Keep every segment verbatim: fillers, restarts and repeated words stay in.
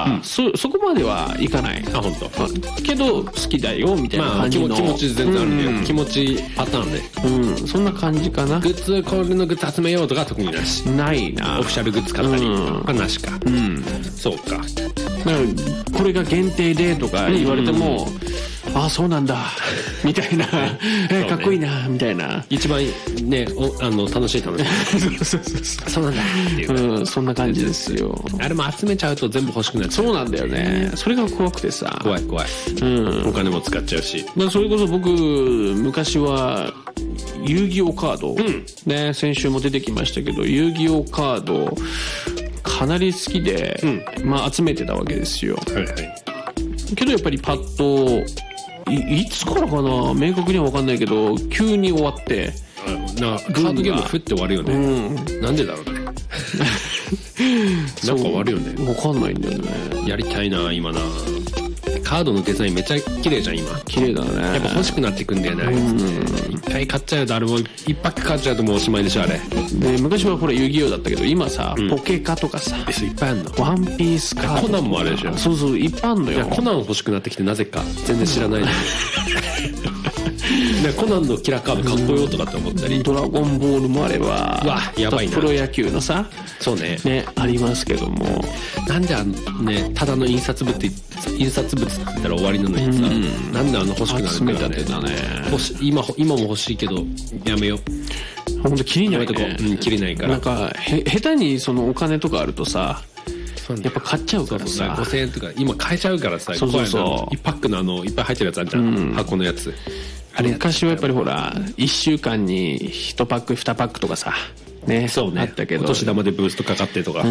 うん、そ, そこまではいかない。 あ、本当。 けど好きだよみたいな感じの、 まあ、気持ち全然あるんで、うん、気持ちパターンで、 うん、そんな感じかな。 グッズ、これのグッズ集めようとか特になし。 ないな。 オフィシャルグッズ買ったり、うん、これなしか。 うん、 そうか。 だからこれが限定でとか言われても、うんうん、ああそうなんだみたいなえかっこいいなみたいな、 一番ねおあの楽しい楽しいそうそうそうそうなんだっていう、 うん、そんな感じですよ。 あれも集めちゃうと全部欲しくなっちゃう。 そうなんだよね。それが怖くてさ、 怖い怖い、うん、お金も使っちゃうし。 だそれこそ僕昔は遊戯王カード、うん、ね、先週も出てきましたけど遊戯王カードかなり好きで、うん、まあ集めてたわけですよ、はいはい、けどやっぱりパッと い, いつからかな明確には分かんないけど急に終わって、 なカードゲームふって終わるよね、うん、なんでだろうねなんか終わるよね。 分かんないんだよね。 やりたいな今な。カードのデザインめっちゃ綺麗じゃん今。 綺麗だね。 やっぱ欲しくなってくんだよね、あいつね。一回買っちゃうとあれも一泊買っちゃうともうおしまいでしょあれ。 で昔はほら遊戯王だったけど今さ、うん、ポケカとかさいっぱいあるの。 ワンピースカードコナンもあるでしょ。 そうそういっぱいあるのよ。いやコナン欲しくなってきてなぜか全然知らないのにでコナンのキラーカードかっこよとかって思ったり、 うん、ドラゴンボールもあればわやばいなプロ野球のさそうねねありますけども、 なんであのねただの印刷物って印刷物って言ったら終わりなのにさ、うん、なんであの欲しくなるんだろうね。だね欲し今今も欲しいけどやめよう。 本当切りないね。 うん、切れないから。 なんかへ下手にそのお金とかあるとさやっぱ買っちゃうからさ。そうそうごせんえんとか今買えちゃうからさ。 そうそうそういちパックのあのいっぱい入ってるやつあるじゃん、うん、箱のやつ。 あれ昔はやっぱりほらいっしゅうかんにいちパックにパックとかさね、 そうね、 あったけどお年玉でブーストかかってとか、うん、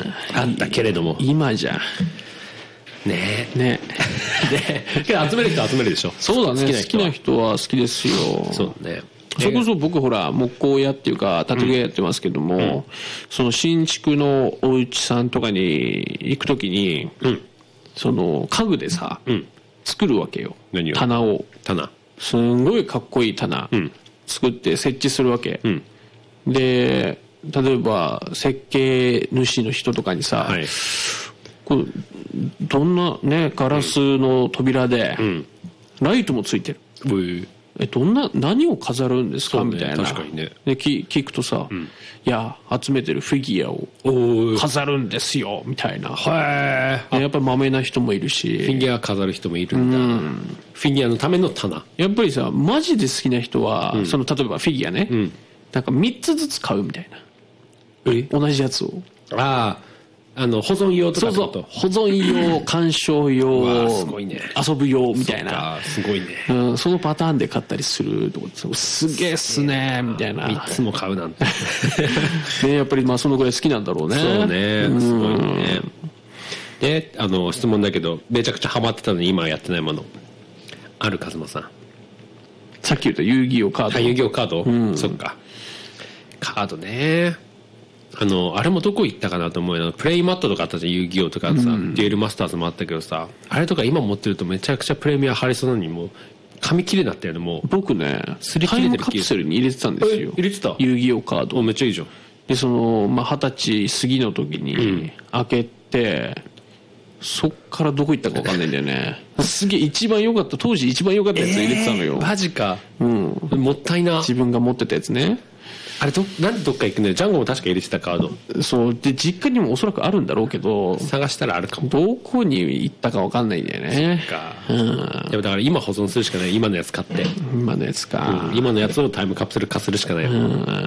あったけれども今じゃねえねえけど集める人は集めるでしょ。 そうだね。好きな人は好きですよ。 そうね。 それこそ僕ほら木工屋っていうか建具屋やってますけども、うん、その新築のお家さんとかに行くときに、うん、その家具でさ、うん、作るわけよ。 何を棚を棚すんごいかっこいい棚、うん、作って設置するわけ、うん、で例えば設計主の人とかにさ、はい、これどんなねガラスの扉で、うん、ライトもついてる、うん、えどんな何を飾るんですか、ね、みたいな。 確かにね。 で聞くとさ、うん、いや集めてるフィギュアを飾るんですよみたいな。 へえ。やっぱりまめな人もいるしフィギュア飾る人もいるんだ、うん、フィギュアのための棚。 やっぱりさマジで好きな人は、うん、その例えばフィギュアね、うん、なんかみっつずつ買うみたいな。え同じやつをあああの保存用とか。 そうそう保存用鑑賞用すごいね遊ぶ用みたいな。 すごいね、 うん、そのパターンで買ったりするとすげえっすねみたいな。 みっつも買うなんてねやっぱりまあそのぐらい好きなんだろうね。 そうねすごいね。であの質問だけどめちゃくちゃハマってたのに今はやってないものある？カズマさんさっき言った遊戯王カード。 あ遊戯王カード、うん、そっかカードね。あのあれもどこ行ったかなと思うよ。プレイマットとかあったじゃん遊戯王とかさ、うん、デュエルマスターズもあったけどさあれとか今持ってるとめちゃくちゃプレミア張りそうなのにもう紙切れになったよね。もう僕ねタイムカプセルに入れてたんですよ。 入れてた遊戯王カード。 めっちゃいいじゃん。 でそのまあ二十歳過ぎの時に開けて、うん、そっからどこ行ったか分かんないんだよねすげえ一番良かった当時一番良かったやつ入れてたのよ、 えー、マジか、 うん、 もったいな。 自分が持ってたやつね。 あれどなんでどっか行くんだよ。ジャンゴも確か入れてたカード。 そうで実家にもおそらくあるんだろうけど探したらあるかも。 どこに行ったか分かんないんだよね。 そっか、うん、でもだから今保存するしかない。今のやつ買って今のやつか、 うん、今のやつをタイムカプセル化するしかないよ、うん、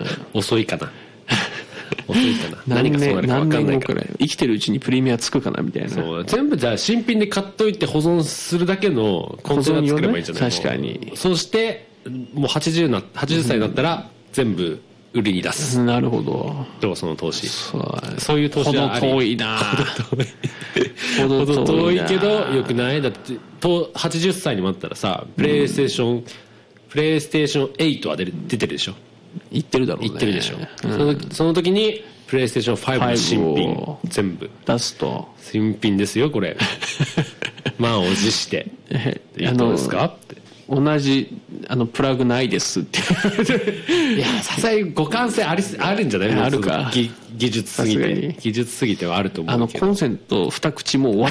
遅いかな遅いかな何がそうなるか分かんないから。 生きてるうちにプレミアつくかなみたいな。 そう全部じゃあ新品で買っといて保存するだけのコンテナ作ればいいんじゃない、 ね、確かに。 そしてもうはちじゅうなはちじゅっさいになったら全部売りに出す、 うん、なるほど。 どうその投資。そう、 そういう投資はあり。ほど遠いなほど遠いほど遠いけどよくない？だってとはちじゅっさいになったらさプレイステーション、うん、プレイステーションエイトは出る出てるでしょ。 言ってるだろうね。 言ってるでしょ、うん、そのその時にプレイステーションファイブの新品全部出すと新品ですよこれ満を持していいですかって同じあのプラグないですっていやさすがに互換性ありあるんじゃない？ あるか。 技術すぎて技術すぎてはあると思うけどあのコンセント二口も